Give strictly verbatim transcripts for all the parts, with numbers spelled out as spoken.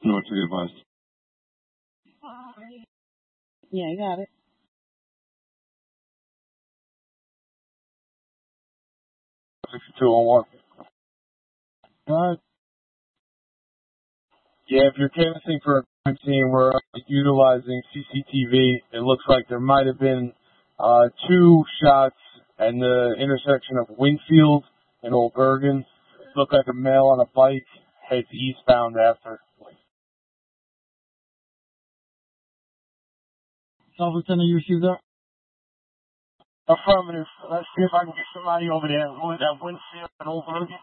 No, to get advised. Yeah, you got it. sixty-two oh one. Good. Yeah, if you're canvassing for a crime scene, we're uh, utilizing C C T V. It looks like there might have been uh, two shots at the intersection of Winfield and Old Bergen. Looked like a male on a bike heads eastbound after. Staff Lieutenant, you received that? Affirmative. Let's see if I can get somebody over there. What was that, Winfield and Old Bergen?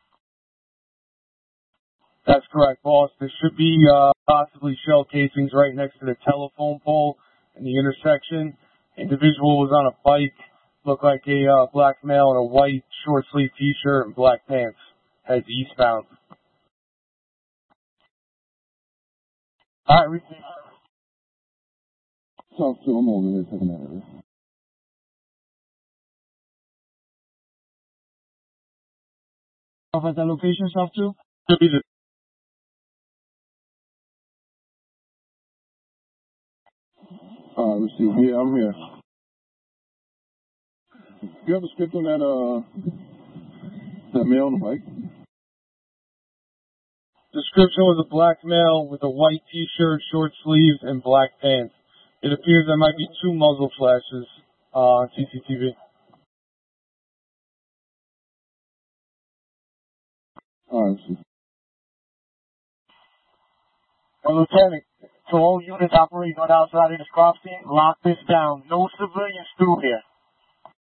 That's correct, boss. There should be uh, possibly shell casings right next to the telephone pole in the intersection. Individual was on a bike, looked like a uh, black male in a white short sleeve t-shirt and black pants. Heads eastbound. All right, receive. South two, I'm over here checking that area. Staff at that location, Staff two? Should be the Uh, receive. Yeah, I'm here. You have a script on that, uh, that male on the bike? description was a black male with a white t-shirt, short sleeves, and black pants. It appears there might be two muzzle flashes uh, on C C T V. Alright, receive. Well, Lieutenant, so all units operating on outside of this crop scene, lock this down. No civilians through here.